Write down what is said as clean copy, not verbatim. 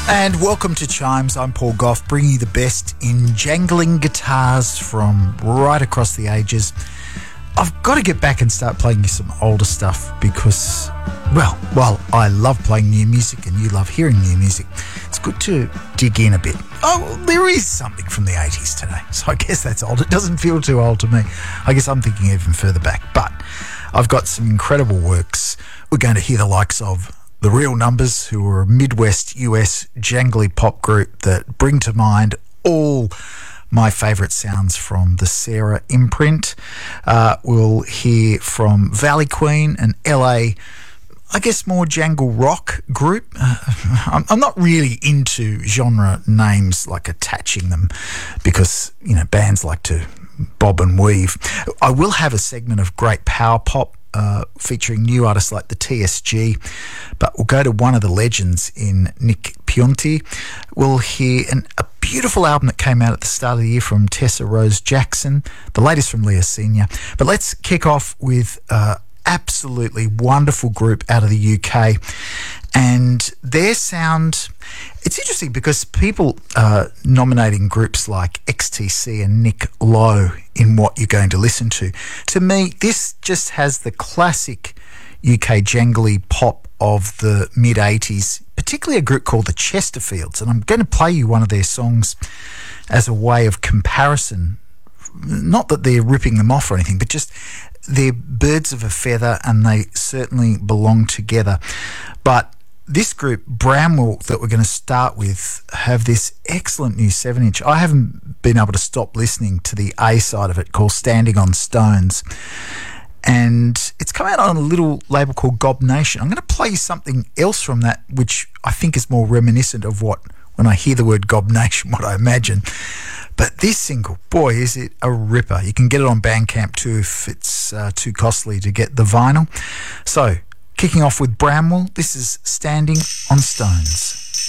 And welcome to Chimes. I'm Paul Gough, bringing you the best in jangling guitars from right across the ages. I've got to get back and start playing you some older stuff because, well, while I love playing new music and you love hearing new music, it's good to dig in a bit. Oh, well, there is something from the 80s today, so I guess that's old. It doesn't feel too old to me. I guess I'm thinking even further back, but I've got some incredible works. We're going to hear the likes of The Real Numbers, who are a Midwest US jangly pop group that bring to mind all my favourite sounds from the Sarah imprint. We'll hear from Valley Queen, an LA, I guess, more jangle rock group. I'm not really into genre names, like attaching them, because, you know, bands like to bob and weave. I will have a segment of great power pop featuring new artists like the TSG, but we'll go to one of the legends in Nick Pionti. We'll hear a beautiful album that came out at the start of the year from Tessa Rose Jackson, the latest from Leah Senior. But let's kick off with absolutely wonderful group out of the UK, and their sound, it's interesting because people are nominating groups like XTC and Nick Lowe in what you're going to listen to. To me, this just has the classic UK jangly pop of the mid-80s, particularly a group called the Chesterfields, and I'm going to play you one of their songs as a way of comparison. Not that they're ripping them off or anything, but just they're birds of a feather and they certainly belong together. But this group, Bramwell, that we're going to start with, have this excellent new 7-inch. I haven't been able to stop listening to the A side of it, called Standing on Stones. And it's come out on a little label called Gob Nation. I'm going to play you something else from that, which I think is more reminiscent of what, when I hear the word Gob Nation, what I imagine. But this single, boy, is it a ripper. You can get it on Bandcamp too if it's too costly to get the vinyl. So, kicking off with Bramwell, this is Standing on Stones.